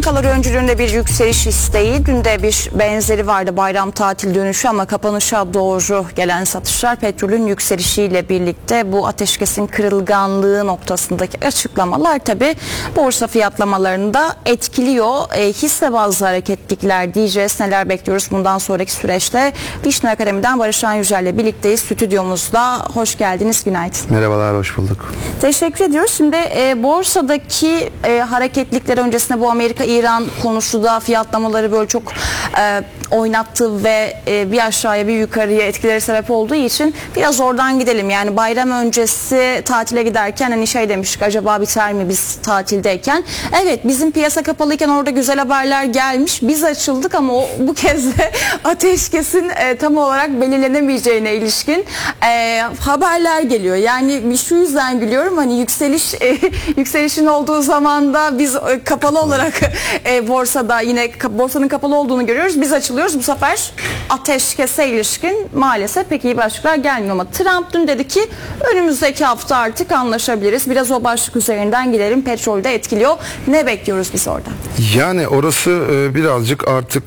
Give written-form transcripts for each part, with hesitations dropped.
Amerikalılar öncülüğünde bir yükseliş isteği, dün de bir benzeri vardı bayram tatil dönüşü ama kapanışa doğru gelen satışlar petrolün yükselişiyle birlikte bu ateşkesin kırılganlığı noktasındaki açıklamalar tabi borsa fiyatlamalarını da etkiliyor. Hisse bazlı hareketlikler diyeceğiz, neler bekliyoruz bundan sonraki süreçte. Vişne Akademi'den Barışan Yücel'le birlikteyiz stüdyomuzda. Hoş geldiniz, günaydın. Merhabalar, hoş bulduk. Teşekkür ediyoruz. Şimdi borsadaki hareketlikler öncesinde bu Amerika-İran konusu da fiyatlamaları böyle çok oynattı ve bir aşağıya bir yukarıya etkileri sebep olduğu için biraz oradan gidelim. Yani bayram öncesi tatile giderken hani şey demiştik, acaba biter mi biz tatildeyken? Evet, bizim piyasa kapalıyken orada güzel haberler gelmiş. Biz açıldık ama bu kez de ateşkesin tam olarak belirlenemeyeceğine ilişkin haberler geliyor. Yani şu yüzden gülüyorum, hani yükselişin olduğu zaman da biz kapalı olarak borsada yine borsanın kapalı olduğunu görüyoruz. Biz açılıyoruz. Bu sefer ateşkese ilişkin maalesef pek iyi başlıklar gelmiyor ama Trump dün dedi ki önümüzdeki hafta artık anlaşabiliriz. Biraz o başlık üzerinden gidelim. Petrolü de etkiliyor. Ne bekliyoruz biz orada? Yani orası birazcık artık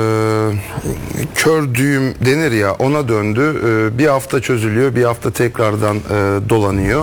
kör düğüm denir ya, ona döndü. Bir hafta çözülüyor, bir hafta tekrardan dolanıyor.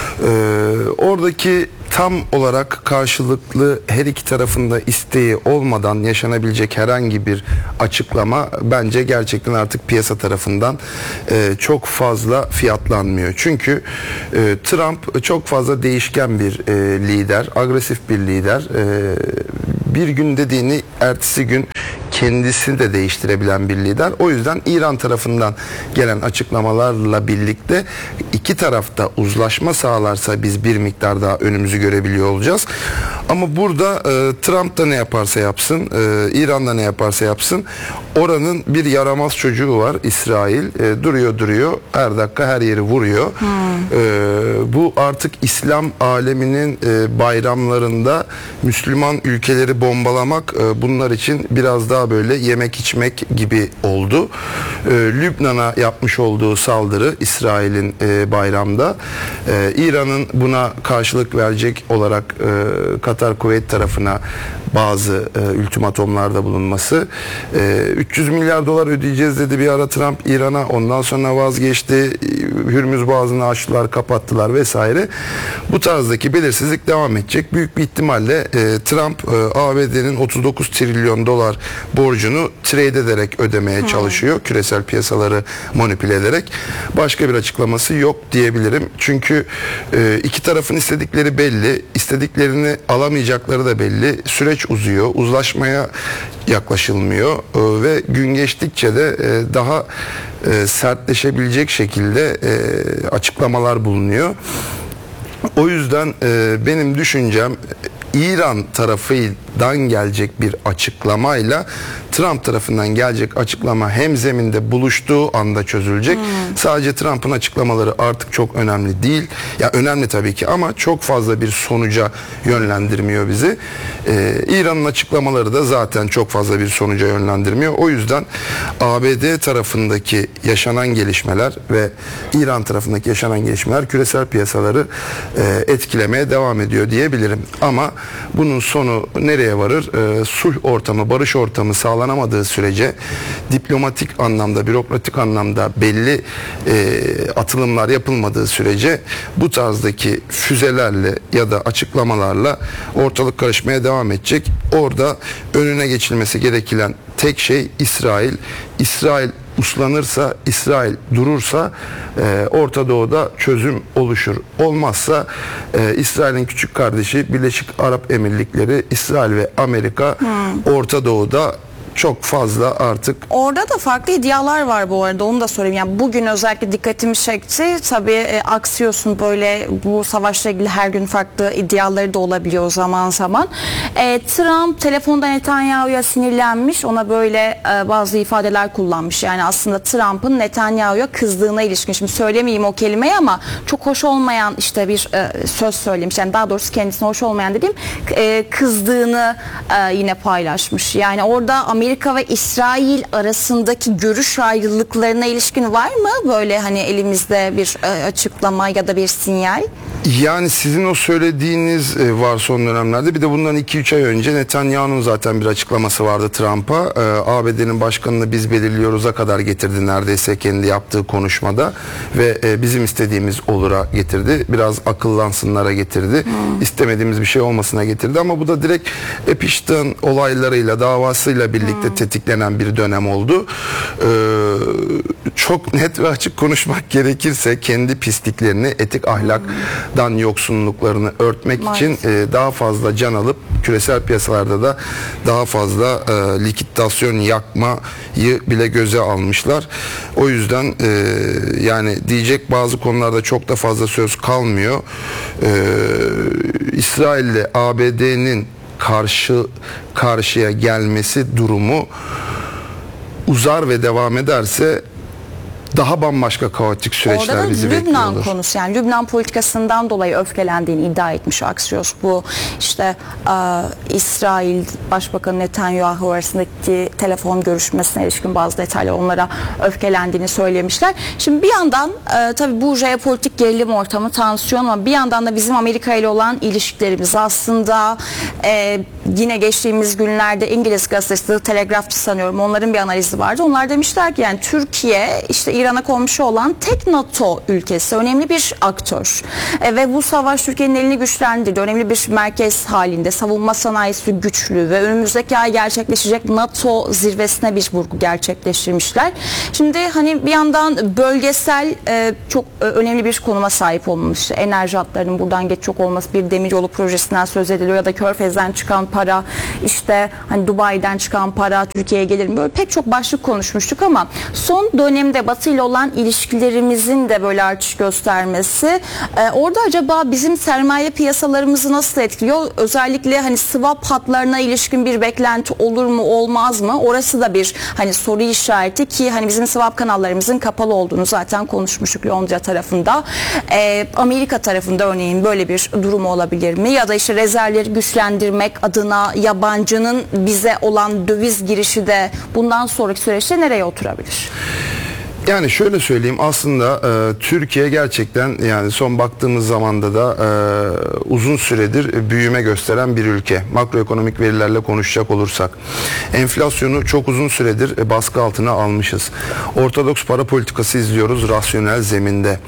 Oradaki tam olarak karşılıklı her iki tarafında isteği olmadan yaşanabilecek herhangi bir açıklama bence gerçekten artık piyasa tarafından çok fazla fiyatlanmıyor. Çünkü Trump çok fazla değişken bir lider, agresif bir lider. Bir gün dediğini ertesi gün kendisini de değiştirebilen bir lider. O yüzden İran tarafından gelen açıklamalarla birlikte iki tarafta uzlaşma sağlarsa biz bir miktar daha önümüzü görebiliyor olacağız. Ama burada Trump da ne yaparsa yapsın, İran da ne yaparsa yapsın, oranın bir yaramaz çocuğu var, İsrail. Duruyor, her dakika her yeri vuruyor. Bu artık İslam aleminin bayramlarında Müslüman ülkeleri bombalamak bunlar için biraz daha böyle yemek içmek gibi oldu. Lübnan'a yapmış olduğu saldırı İsrail'in bayramda, İran'ın buna karşılık verecek olarak Katar, Kuveyt tarafına bazı ultimatomlarda bulunması, 300 milyar dolar ödeyeceğiz dedi bir ara Trump İran'a, ondan sonra vazgeçti, Hürmüz Boğazı'nı açtılar, kapattılar vesaire. Bu tarzdaki belirsizlik devam edecek. Büyük bir ihtimalle Trump ABD'nin 39 trilyon dolar borcunu trade ederek ödemeye çalışıyor. Küresel piyasaları manipüle ederek. Başka bir açıklaması yok diyebilirim. Çünkü iki tarafın istedikleri belli. İstediklerini alamayacakları da belli. Süreç uzuyor. Uzlaşmaya yaklaşılmıyor. Ve gün geçtikçe de daha sertleşebilecek şekilde açıklamalar bulunuyor. O yüzden benim düşüncem İran tarafından gelecek bir açıklamayla Trump tarafından gelecek açıklama hemzeminde buluştuğu anda çözülecek. Sadece Trump'ın açıklamaları artık çok önemli değil. Ya önemli tabii ki ama çok fazla bir sonuca yönlendirmiyor bizi. İran'ın açıklamaları da zaten çok fazla bir sonuca yönlendirmiyor. O yüzden ABD tarafındaki yaşanan gelişmeler ve İran tarafındaki yaşanan gelişmeler küresel piyasaları etkilemeye devam ediyor diyebilirim. Ama bunun sonu nereye varır? Sulh ortamı, barış ortamı sağlanamadığı sürece, diplomatik anlamda, bürokratik anlamda belli atılımlar yapılmadığı sürece bu tarzdaki füzelerle ya da açıklamalarla ortalık karışmaya devam edecek. Orada önüne geçilmesi gereken tek şey İsrail. İsrail uslanırsa, İsrail durursa Orta Doğu'da çözüm oluşur. Olmazsa İsrail'in küçük kardeşi Birleşik Arap Emirlikleri, İsrail ve Amerika Orta Doğu'da çok fazla artık. Orada da farklı iddialar var bu arada, onu da sorayım. Yani bugün özellikle dikkatimi çekti. Tabii Axios'un böyle bu savaşla ilgili her gün farklı iddiaları da olabiliyor zaman zaman. Trump telefonda Netanyahu'ya sinirlenmiş. Ona böyle bazı ifadeler kullanmış. Yani aslında Trump'ın Netanyahu'ya kızdığına ilişkin. Şimdi söylemeyeyim o kelimeyi ama çok hoş olmayan işte bir söz söylemiş. Yani daha doğrusu kendisine hoş olmayan dediğim kızdığını yine paylaşmış. Yani orada Amerika ve İsrail arasındaki görüş ayrılıklarına ilişkin var mı böyle hani elimizde bir açıklama ya da bir sinyal? Yani sizin o söylediğiniz var son dönemlerde. Bir de bundan 2-3 ay önce Netanyahu'nun zaten bir açıklaması vardı Trump'a. ABD'nin başkanını biz belirliyoruz'a kadar getirdi neredeyse kendi yaptığı konuşmada. Ve bizim istediğimiz olur'a getirdi. Biraz akıllansınlara getirdi. İstemediğimiz bir şey olmasına getirdi. Ama bu da direkt Epstein olaylarıyla, davasıyla birlikte tetiklenen bir dönem oldu. Çok net ve açık konuşmak gerekirse kendi pisliklerini, etik ahlaktan yoksunluklarını örtmek için daha fazla can alıp küresel piyasalarda da daha fazla likidasyon yakmayı bile göze almışlar. O yüzden yani diyecek bazı konularda çok da fazla söz kalmıyor. İsrail ile ABD'nin karşıya gelmesi durumu uzar ve devam ederse daha bambaşka kaotik süreçler Orada da bizi Lübnan bekliyor. konusu, yani Lübnan politikasından dolayı öfkelendiğini iddia etmiş Axios. Bu işte İsrail Başbakanı Netanyahu arasındaki telefon görüşmesine ilişkin bazı detaylar, onlara öfkelendiğini söylemişler. Şimdi bir yandan tabii bu jeopolitik gerilim ortamı, tansiyon, ama bir yandan da bizim Amerika ile olan ilişkilerimiz aslında yine geçtiğimiz günlerde İngiliz gazetesi The Telegraph'çı sanıyorum, onların bir analizi vardı. Onlar demişler ki yani Türkiye işte İran'a komşu olan tek NATO ülkesi, önemli bir aktör. Ve bu savaş Türkiye'nin elini güçlendirdi. Önemli bir merkez halinde, savunma sanayisi güçlü ve önümüzdeki ay gerçekleşecek NATO zirvesine bir vurgu gerçekleştirmişler. Şimdi hani bir yandan bölgesel çok önemli bir konuma sahip olmuş. Enerji hatlarının buradan geçecek olması, bir demiryolu projesinden söz ediliyor ya da Körfez'den çıkan para, işte hani Dubai'den çıkan para Türkiye'ye gelir mi? Böyle pek çok başlık konuşmuştuk ama son dönemde Batı ile olan ilişkilerimizin de böyle artış göstermesi orada acaba bizim sermaye piyasalarımızı nasıl etkiliyor? Özellikle hani swap hatlarına ilişkin bir beklenti olur mu olmaz mı? Orası da bir hani soru işareti ki hani bizim swap kanallarımızın kapalı olduğunu zaten konuşmuştuk Londra tarafında. Amerika tarafında örneğin böyle bir durum olabilir mi? Ya da işte rezervleri güçlendirmek adına yabancının bize olan döviz girişi de bundan sonraki süreçte nereye oturabilir? Yani şöyle söyleyeyim, aslında Türkiye gerçekten yani son baktığımız zamanda da uzun süredir büyüme gösteren bir ülke. Makroekonomik verilerle konuşacak olursak. Enflasyonu çok uzun süredir baskı altına almışız. Ortodoks para politikası izliyoruz rasyonel zeminde.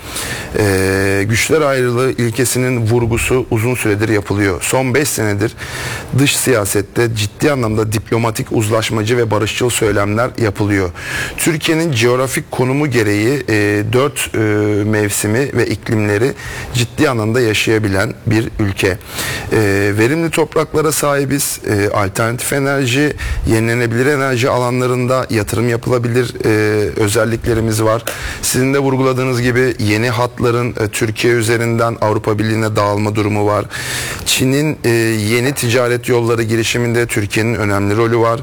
Güçler ayrılığı ilkesinin vurgusu uzun süredir yapılıyor. Son 5 senedir dış siyasette ciddi anlamda diplomatik, uzlaşmacı ve barışçıl söylemler yapılıyor. Türkiye'nin coğrafik konumu gereği 4 mevsimi ve iklimleri ciddi anlamda yaşayabilen bir ülke. Verimli topraklara sahibiz. Alternatif enerji, yenilenebilir enerji alanlarında yatırım yapılabilir özelliklerimiz var. Sizin de vurguladığınız gibi yeni hatların Türkiye üzerinden Avrupa Birliği'ne dağılma durumu var. Çin'in yeni ticaret yolları girişiminde Türkiye'nin önemli rolü var.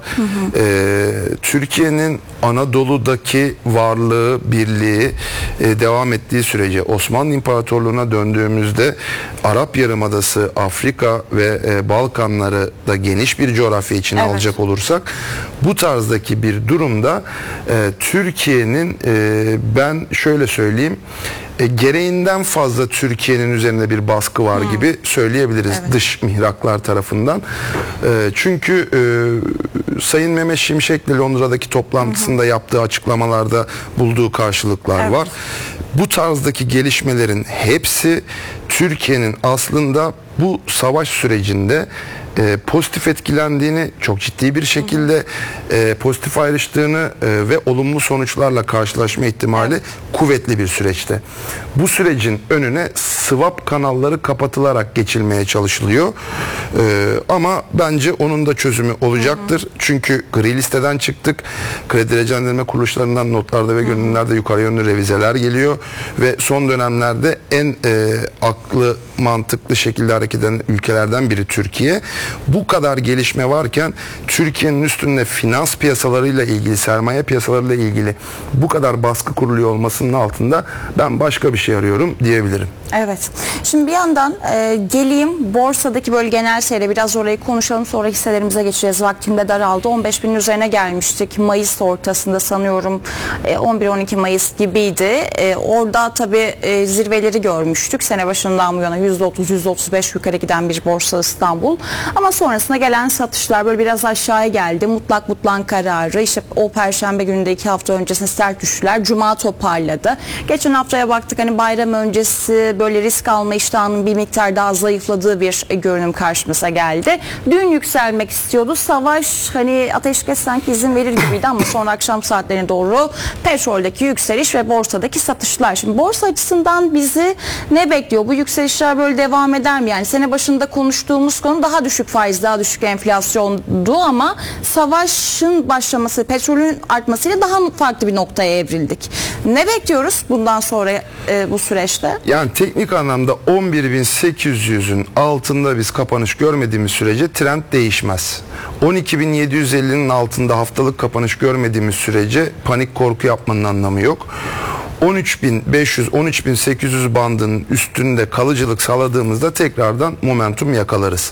Türkiye'nin Anadolu'daki varlığı, birliği devam ettiği sürece, Osmanlı İmparatorluğu'na döndüğümüzde Arap Yarımadası, Afrika ve Balkanları da geniş bir coğrafya içine alacak olursak, bu tarzdaki bir durumda Türkiye'nin ben şöyle söyleyeyim, gereğinden fazla Türkiye'nin üzerinde bir baskı var gibi söyleyebiliriz dış mihraklar tarafından. Çünkü Sayın Mehmet Şimşek'le Londra'daki toplantısında yaptığı açıklamalarda bulduğu karşılıklar var. Bu tarzdaki gelişmelerin hepsi Türkiye'nin aslında bu savaş sürecinde pozitif etkilendiğini, çok ciddi bir şekilde pozitif ayrıştığını ve olumlu sonuçlarla karşılaşma ihtimali kuvvetli bir süreçte. Bu sürecin önüne swap kanalları kapatılarak geçilmeye çalışılıyor. Ama bence onun da çözümü olacaktır. Çünkü gri listeden çıktık. Kredi derecelendirme kuruluşlarından notlarda ve görünümlerde yukarı yönlü revizeler geliyor ve son dönemlerde en aklı mantıklı şekilde hareket eden ülkelerden biri Türkiye. Bu kadar gelişme varken Türkiye'nin üstünde finans piyasalarıyla ilgili, sermaye piyasalarıyla ilgili bu kadar baskı kuruluyor olmasının altında ben başka bir şey arıyorum diyebilirim. Evet. Şimdi bir yandan geleyim borsadaki böyle genel seyre, biraz orayı konuşalım, sonra hisselerimize geçeceğiz. Vaktim de daraldı. 15.000'in üzerine gelmiştik. Mayıs ortasında sanıyorum 11-12 Mayıs gibiydi. Orada tabii zirveleri görmüştük. Sene başından bu yana %30-%35 yukarı giden bir borsa İstanbul. Ama sonrasında gelen satışlar böyle biraz aşağıya geldi. Mutlak butlan kararı, işte o perşembe gününde 2 hafta öncesinde sert düşüşler, cuma toparladı. Geçen haftaya baktık, hani bayram öncesi böyle risk alma iştahının bir miktar daha zayıfladığı bir görünüm karşımıza geldi. Dün yükselmek istiyordu. Savaş hani ateşkes sanki izin verir gibiydi ama sonra akşam saatlerine doğru petroldeki yükseliş ve borsadaki satışlar. Şimdi borsa açısından bizi ne bekliyor? Bu yükselişler böyle devam eder mi? Yani sene başında konuştuğumuz konu daha düşük faiz, daha düşük enflasyondu ama savaşın başlaması, petrolün artmasıyla daha farklı bir noktaya evrildik. Ne bekliyoruz bundan sonra bu süreçte? Yani teknik anlamda 11.800'ün altında biz kapanış görmediğimiz sürece trend değişmez. 12.750'nin altında haftalık kapanış görmediğimiz sürece panik korku yapmanın anlamı yok. 13.500-13.800 bandının üstünde kalıcılık sağladığımızda tekrardan momentum yakalarız.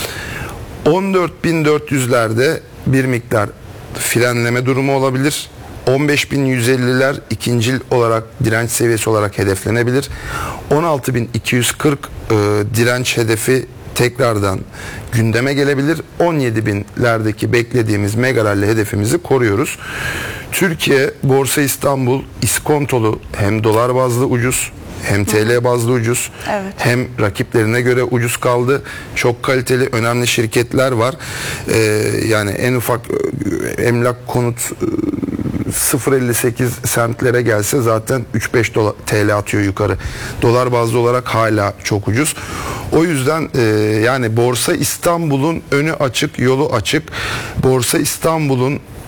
14.400'lerde bir miktar frenleme durumu olabilir. 15.150'ler ikincil olarak direnç seviyesi olarak hedeflenebilir. 16.240 direnç hedefi tekrardan gündeme gelebilir. 17.000'lerdeki beklediğimiz mega rally hedefimizi koruyoruz. Türkiye, Borsa İstanbul iskontolu, hem dolar bazlı ucuz, hem TL bazlı ucuz, evet, hem rakiplerine göre ucuz kaldı. Çok kaliteli, önemli şirketler var. Yani en ufak emlak konut 0.58 sentlere gelse zaten 3-5 TL atıyor yukarı. Dolar bazlı olarak hala çok ucuz. O yüzden yani Borsa İstanbul'un önü açık, yolu açık. Borsa İstanbul'un